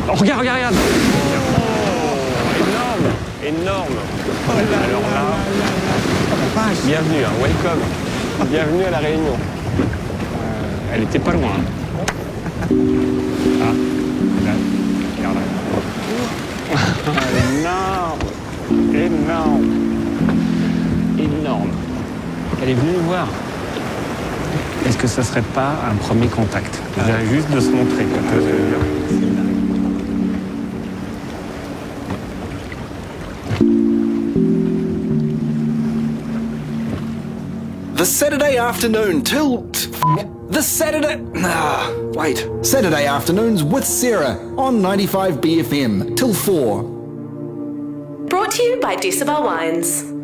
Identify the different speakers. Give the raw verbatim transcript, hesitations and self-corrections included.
Speaker 1: Oh, regarde, regarde, regarde. Oh, énorme, énorme.
Speaker 2: Oh là là
Speaker 1: Alors là,
Speaker 2: là là là. Oh la vache.
Speaker 1: bienvenue, hein, welcome. Bienvenue à La Réunion. Euh, elle était pas loin. Ah, là, regarde. Énorme, énorme, énorme. Elle est venue nous voir. Est-ce que ça serait pas un premier contact? Déjà juste de se montrer, quoi.
Speaker 2: Ah, c'est dingue.
Speaker 3: The Saturday afternoon till... The Saturday... Ah, wait. Saturday afternoons with Sarah on ninety-five B F M till four.
Speaker 4: Brought to you by Decibel Wines.